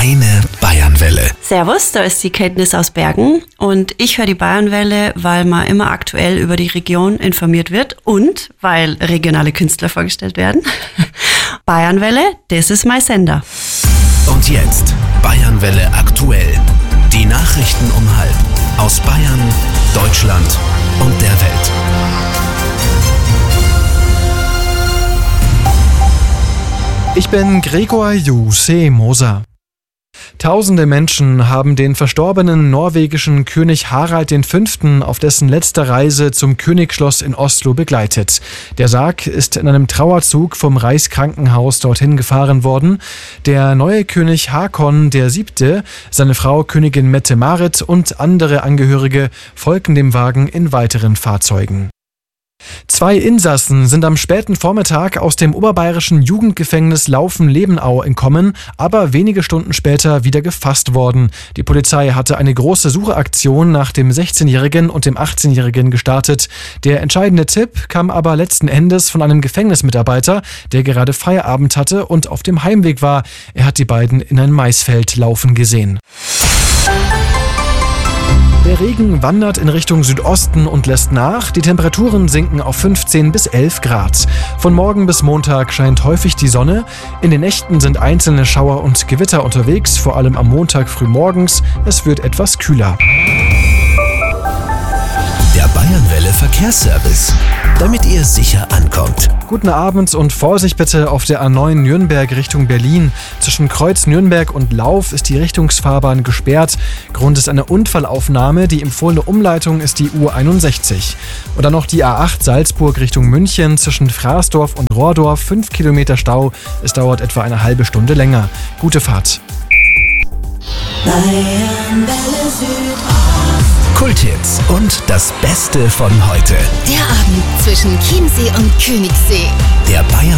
Deine Bayernwelle. Servus, da ist die Kenntnis aus Bergen und ich höre die Bayernwelle, weil man immer aktuell über die Region informiert wird und weil regionale Künstler vorgestellt werden. Bayernwelle, das ist mein Sender. Und jetzt Bayernwelle aktuell. Die Nachrichten um 12:30 aus Bayern, Deutschland und der Welt. Ich bin Gregor Moser. Tausende Menschen haben den verstorbenen norwegischen König Harald V. auf dessen letzter Reise zum Königsschloss in Oslo begleitet. Der Sarg ist in einem Trauerzug vom Reichskrankenhaus dorthin gefahren worden. Der neue König Håkon VII., seine Frau Königin Mette-Marit und andere Angehörige folgen dem Wagen in weiteren Fahrzeugen. 2 Insassen sind am späten Vormittag aus dem oberbayerischen Jugendgefängnis Laufen-Lebenau entkommen, aber wenige Stunden später wieder gefasst worden. Die Polizei hatte eine große Suchaktion nach dem 16-Jährigen und dem 18-Jährigen gestartet. Der entscheidende Tipp kam aber letzten Endes von einem Gefängnismitarbeiter, der gerade Feierabend hatte und auf dem Heimweg war. Er hat die beiden in ein Maisfeld laufen gesehen. Der Regen wandert in Richtung Südosten und lässt nach. Die Temperaturen sinken auf 15 bis 11 Grad. Von morgen bis Montag scheint häufig die Sonne. In den Nächten sind einzelne Schauer und Gewitter unterwegs, vor allem am Montag früh morgens. Es wird etwas kühler. Der Bayernwelle Verkehrsservice, damit ihr sicher ankommt. Guten Abend und Vorsicht bitte auf der A9 Nürnberg Richtung Berlin. Zwischen Kreuz Nürnberg und Lauf ist die Richtungsfahrbahn gesperrt. Grund ist eine Unfallaufnahme. Die empfohlene Umleitung ist die U61. Und dann noch die A8 Salzburg Richtung München zwischen Fraßdorf und Rohrdorf. 5 Kilometer Stau. Es dauert etwa eine halbe Stunde länger. Gute Fahrt. Bayernwelle Südost. Kulthits und das Beste von heute. Der Abend zwischen Chiemsee und Königssee. Der Bayern